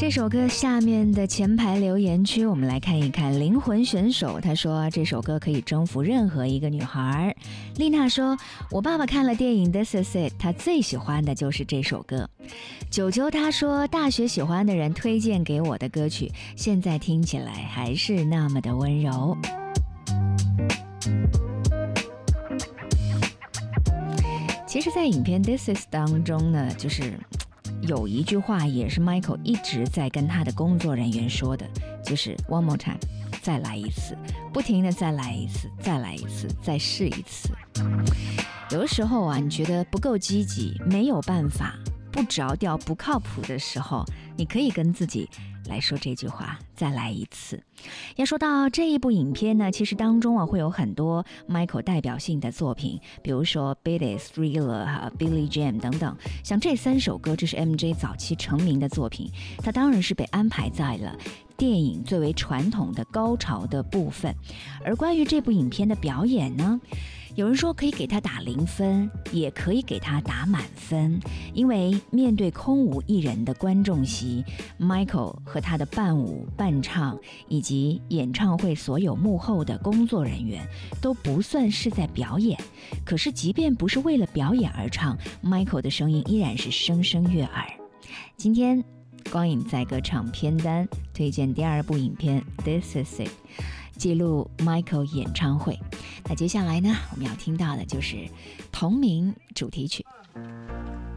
这首歌下面的前排留言区，我们来看一看灵魂选手，他说这首歌可以征服任何一个女孩。丽娜说，我爸爸看了电影 This Is It， 他最喜欢的就是这首歌。九九他说，大学喜欢的人推荐给我的歌曲，现在听起来还是那么的温柔。其实在影片 This Is 当中呢，就是有一句话也是 Michael 一直在跟他的工作人员说的，就是 One more time， 再来一次，不停的再来一次，再来一次，再试一次。有的时候啊，你觉得不够积极，没有办法，不着调，不靠谱的时候，你可以跟自己来说这句话，再来一次。要说到这一部影片呢，其实当中啊会有很多 Michael 代表性的作品，比如说 Beat It、Thriller、Billie Jean 等等。像这3首歌，这是 MJ 早期成名的作品，他当然是被安排在了电影最为传统的高潮的部分。而关于这部影片的表演呢，有人说可以给他打0分，也可以给他打满分，因为面对空无一人的观众席， Michael 和他的伴舞、伴唱以及演唱会所有幕后的工作人员都不算是在表演。可是即便不是为了表演而唱， Michael 的声音依然是声声悦耳。今天光影在歌唱片单推荐第2部影片 This Is It， 记录 Michael 演唱会。那接下来呢，我们要听到的就是同名主题曲。